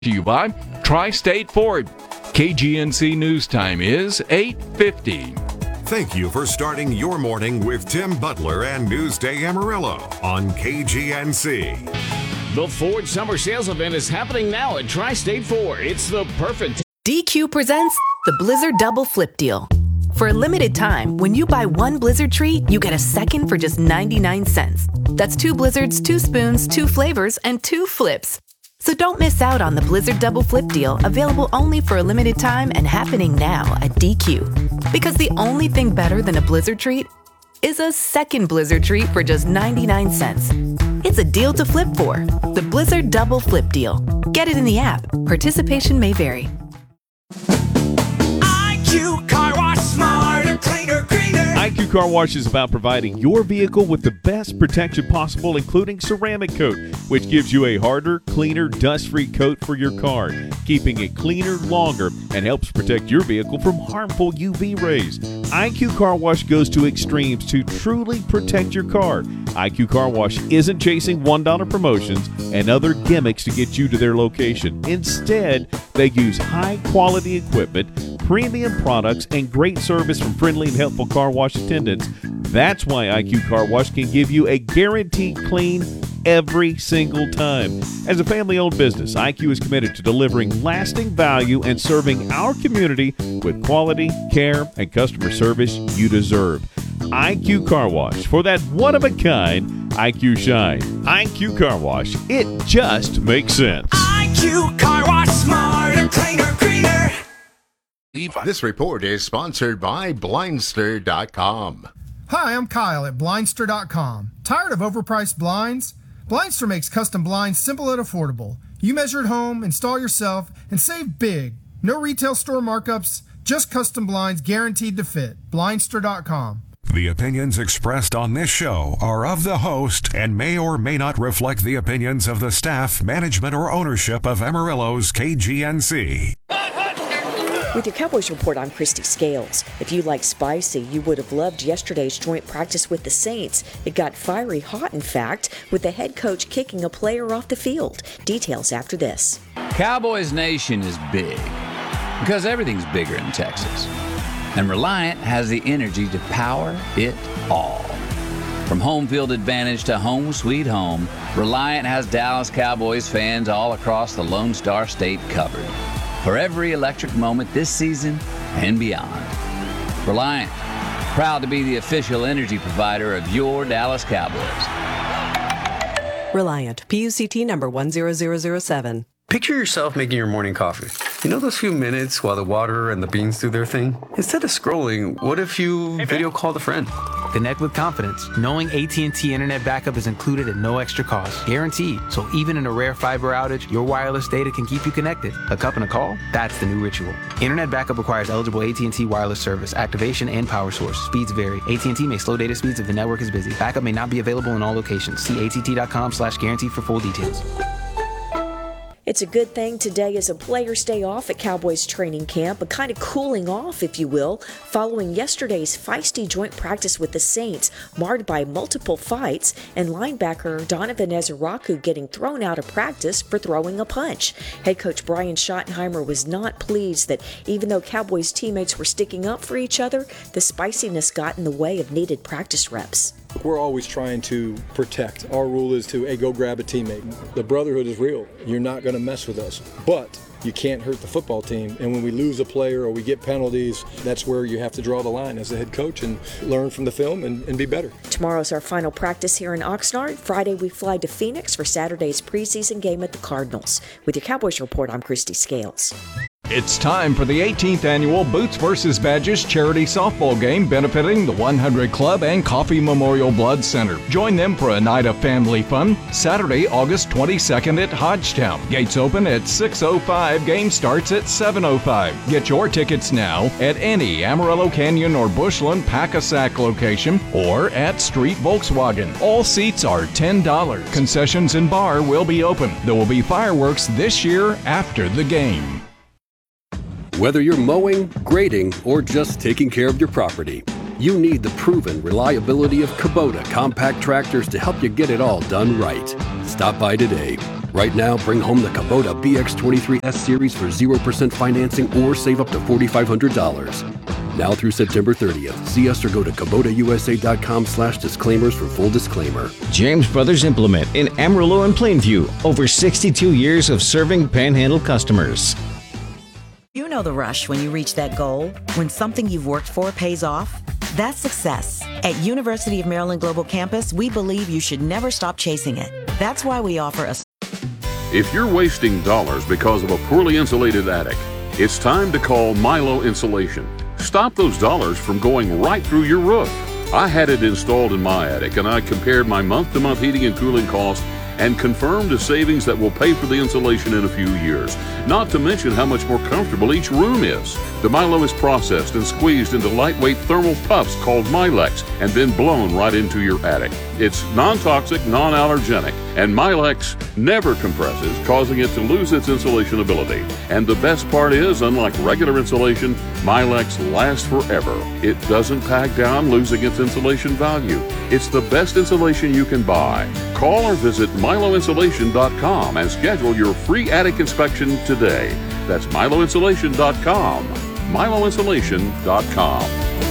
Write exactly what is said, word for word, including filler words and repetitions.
To you by Tri-State Ford. K G N C News Time is eight fifty. Thank you for starting your morning with Tim Butler and Newsday Amarillo on K G N C. The Ford Summer Sales Event is happening now at Tri-State Ford. It's the perfect... D Q presents the Blizzard Double Flip Deal. For a limited time, when you buy one Blizzard treat, you get a second for just ninety-nine cents. That's two Blizzards, two spoons, two flavors, and two flips. So don't miss out on the Blizzard Double Flip Deal, available only for a limited time and happening now at D Q. Because the only thing better than a Blizzard treat is a second Blizzard treat for just ninety-nine cents. It's a deal to flip for. The Blizzard Double Flip Deal. Get it in the app. Participation may vary. I Q Car Wash, smarter, cleaner, greener. I Q Car Wash is about providing your vehicle with the best protection possible, including ceramic coat, which gives you a harder, cleaner, dust-free coat for your car, keeping it cleaner longer and helps protect your vehicle from harmful U V rays. I Q Car Wash goes to extremes to truly protect your car. I Q Car Wash isn't chasing one dollar promotions and other gimmicks to get you to their location. Instead, they use high-quality equipment, premium products, and great service from friendly and helpful car wash attendants. That's why I Q Car Wash can give you a guaranteed clean every single time. As a family-owned business, I Q is committed to delivering lasting value and serving our community with quality, care, and customer service you deserve. I Q Car Wash, for that one-of-a-kind I Q shine. I Q Car Wash, it just makes sense. I Q Car Wash, smarter, cleaner, greener. This report is sponsored by Blindster dot com. Hi, I'm Kyle at Blindster dot com. Tired of overpriced blinds? Blindster makes custom blinds simple and affordable. You measure at home, install yourself, and save big. No retail store markups, just custom blinds guaranteed to fit. Blindster dot com. The opinions expressed on this show are of the host and may or may not reflect the opinions of the staff, management, or ownership of Amarillo's K G N C. With your Cowboys Report, I'm Christy Scales. If you like spicy, you would have loved yesterday's joint practice with the Saints. It got fiery hot, in fact, with the head coach kicking a player off the field. Details after this. Cowboys Nation is big because everything's bigger in Texas. And Reliant has the energy to power it all. From home field advantage to home sweet home, Reliant has Dallas Cowboys fans all across the Lone Star State covered for every electric moment this season and beyond. Reliant, proud to be the official energy provider of your Dallas Cowboys. Reliant, P U C T number one zero zero zero seven. Picture yourself making your morning coffee. You know those few minutes while the water and the beans do their thing? Instead of scrolling, what if you hey, video called a friend? Connect with confidence, knowing A T and T Internet Backup is included at no extra cost. Guaranteed. So even in a rare fiber outage, your wireless data can keep you connected. A cup and a call? That's the new ritual. Internet Backup requires eligible A T and T wireless service, activation, and power source. Speeds vary. A T and T may slow data speeds if the network is busy. Backup may not be available in all locations. See A T T dot com slash guarantee for full details. It's a good thing today is a players' day off at Cowboys training camp, a kind of cooling off, if you will, following yesterday's feisty joint practice with the Saints, marred by multiple fights, and linebacker Donovan Ezeraku getting thrown out of practice for throwing a punch. Head coach Brian Schottenheimer was not pleased that even though Cowboys teammates were sticking up for each other, the spiciness got in the way of needed practice reps. We're always trying to protect. Our rule is to, hey, go grab a teammate. The brotherhood is real. You're not going to mess with us. But you can't hurt the football team. And when we lose a player or we get penalties, that's where you have to draw the line as a head coach and learn from the film and, and be better. Tomorrow's our final practice here in Oxnard. Friday, we fly to Phoenix for Saturday's preseason game at the Cardinals. With your Cowboys Report, I'm Christy Scales. It's time for the eighteenth annual Boots versus. Badges charity softball game benefiting the one hundred Club and Coffee Memorial Blood Center. Join them for a night of family fun Saturday, August twenty-second at Hodgetown. Gates open at six oh five. Game starts at seven oh five. Get your tickets now at any Amarillo Canyon or Bushland Pack-A-Sack location or at Street Volkswagen. All seats are ten dollars. Concessions and bar will be open. There will be fireworks this year after the game. Whether you're mowing, grading, or just taking care of your property, you need the proven reliability of Kubota compact tractors to help you get it all done right. Stop by today. Right now, bring home the Kubota B X twenty-three S Series for zero percent financing or save up to four thousand five hundred dollars. Now through September thirtieth. See us or go to Kubota U S A dot com slash disclaimers for full disclaimer. James Brothers Implement in Amarillo and Plainview. Over sixty-two years of serving Panhandle customers. You know the rush when you reach that goal, when something you've worked for pays off. That's success. At University of Maryland Global Campus, we believe you should never stop chasing it. That's why we offer a... If you're wasting dollars because of a poorly insulated attic, it's time to call Milo Insulation. Stop those dollars from going right through your roof. I had it installed in my attic, and I compared my month-to-month heating and cooling costs and confirmed a savings that will pay for the insulation in a few years. Not to mention how much more comfortable each room is. The Milo is processed and squeezed into lightweight thermal puffs called Milex and then blown right into your attic. It's non-toxic, non-allergenic, and Milex never compresses, causing it to lose its insulation ability. And the best part is, unlike regular insulation, Milex lasts forever. It doesn't pack down, losing its insulation value. It's the best insulation you can buy. Call or visit Milo Insulation dot com and schedule your free attic inspection today. That's Milo Insulation dot com. Milo Insulation dot com.